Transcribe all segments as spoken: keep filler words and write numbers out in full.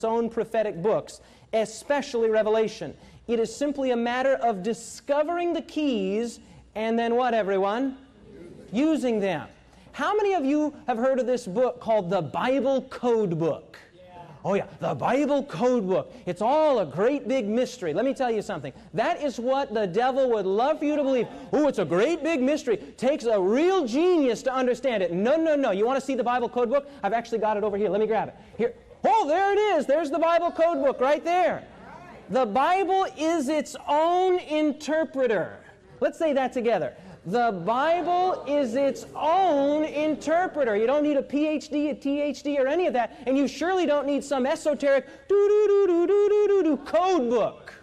own prophetic books, especially Revelation. It is simply a matter of discovering the keys and then what, everyone? Using them. How many of you have heard of this book called the Bible Code Book? Oh yeah, the Bible Code Book. It's all a great big mystery. Let me tell you something. That is what the devil would love for you to believe. Oh, it's a great big mystery. Takes a real genius to understand it. No, no, no. You want to see the Bible Code Book? I've actually got it over here. Let me grab it. Here. Oh, there it is. There's the Bible Code Book right there. The Bible is its own interpreter. Let's say that together. The Bible is its own interpreter. You don't need a P H D, a T H D, or any of that, and you surely don't need some esoteric doo-doo-doo-doo-doo-doo-doo code book.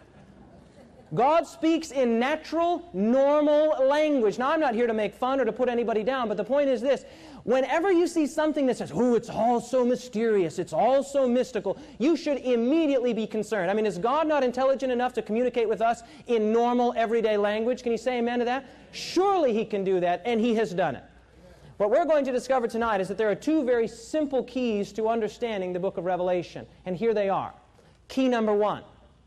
God speaks in natural, normal language. Now, I'm not here to make fun or to put anybody down, but the point is this. Whenever you see something that says, oh, it's all so mysterious, it's all so mystical, you should immediately be concerned. I mean, is God not intelligent enough to communicate with us in normal, everyday language? Can you say amen to that? Surely He can do that, and He has done it. What we're going to discover tonight is that there are two very simple keys to understanding the book of Revelation, and here they are. Key number one.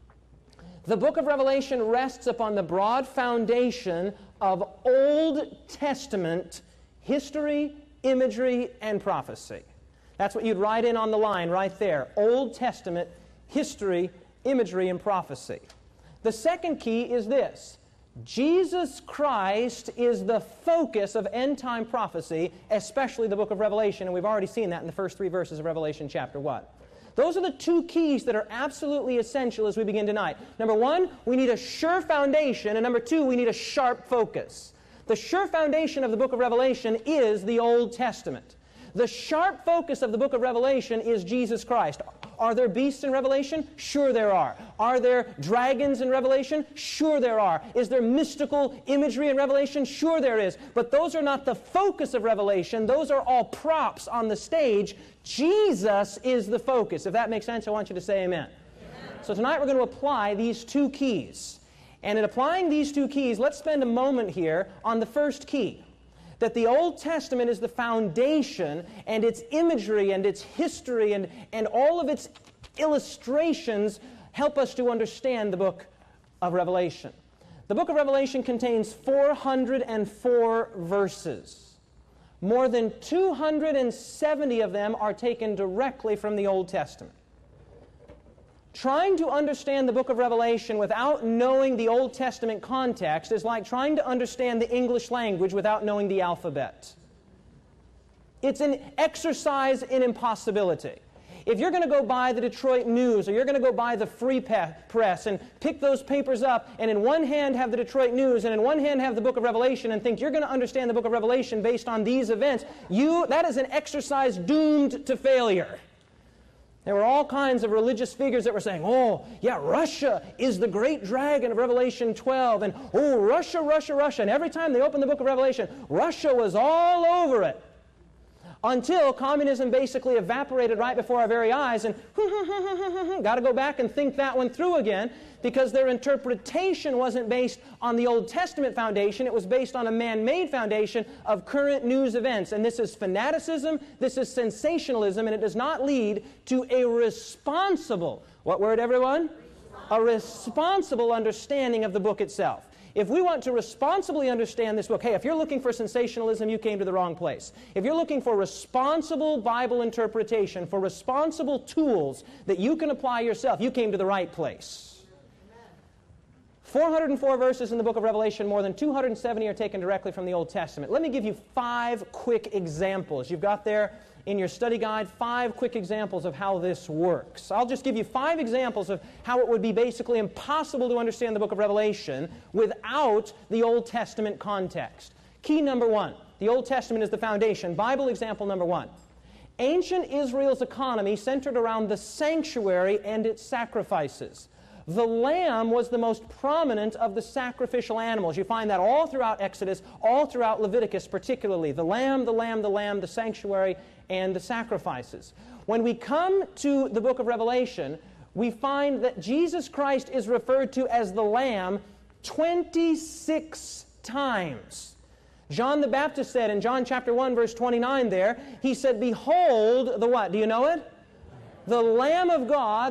The book of Revelation rests upon the broad foundation of Old Testament history, imagery, and prophecy. That's what you'd write in on the line right there. Old Testament history, imagery, and prophecy. The second key is this. Jesus Christ is the focus of end-time prophecy, especially the book of Revelation, and we've already seen that in the first three verses of Revelation chapter one. Those are the two keys that are absolutely essential as we begin tonight. Number one, we need a sure foundation, and number two, we need a sharp focus. The sure foundation of the book of Revelation is the Old Testament. The sharp focus of the book of Revelation is Jesus Christ. Are there beasts in Revelation? Sure there are. Are there dragons in Revelation? Sure there are. Is there mystical imagery in Revelation? Sure there is. But those are not the focus of Revelation. Those are all props on the stage. Jesus is the focus. If that makes sense, I want you to say amen. Amen. So tonight we're going to apply these two keys. And in applying these two keys, let's spend a moment here on the first key. That the Old Testament is the foundation, and its imagery and its history and, and all of its illustrations help us to understand the book of Revelation. The book of Revelation contains four hundred four verses. More than two hundred seventy of them are taken directly from the Old Testament. Trying to understand the book of Revelation without knowing the Old Testament context is like trying to understand the English language without knowing the alphabet. It's an exercise in impossibility. If you're going to go buy the Detroit News or you're going to go buy the Free Press and pick those papers up and in one hand have the Detroit News and in one hand have the book of Revelation and think you're going to understand the book of Revelation based on these events, you, that is an exercise doomed to failure. There were all kinds of religious figures that were saying, oh, yeah, Russia is the great dragon of Revelation twelve, and oh, Russia, Russia, Russia. And every time they opened the book of Revelation, Russia was all over it. Until communism basically evaporated right before our very eyes, and got to go back and think that one through again, because their interpretation wasn't based on the Old Testament foundation. It was based on a man-made foundation of current news events. And this is fanaticism, this is sensationalism, and it does not lead to a responsible, what word, everyone? A responsible understanding of the book itself. If we want to responsibly understand this book, hey, if you're looking for sensationalism, you came to the wrong place. If you're looking for responsible Bible interpretation, for responsible tools that you can apply yourself, you came to the right place. four hundred four verses in the book of Revelation, more than two hundred seventy are taken directly from the Old Testament. Let me give you five quick examples. You've got there in your study guide five quick examples of how this works. I'll just give you five examples of how it would be basically impossible to understand the book of Revelation without the Old Testament context. Key number one, the Old Testament is the foundation. Bible example number one. Ancient Israel's economy centered around the sanctuary and its sacrifices. The lamb was the most prominent of the sacrificial animals. You find that all throughout Exodus, all throughout Leviticus particularly. The lamb, the lamb, the lamb, the sanctuary, and the sacrifices. When we come to the book of Revelation, we find that Jesus Christ is referred to as the lamb twenty-six times. John the Baptist said in John chapter one verse twenty-nine there, he said, behold the what? Do you know it? the Lamb of God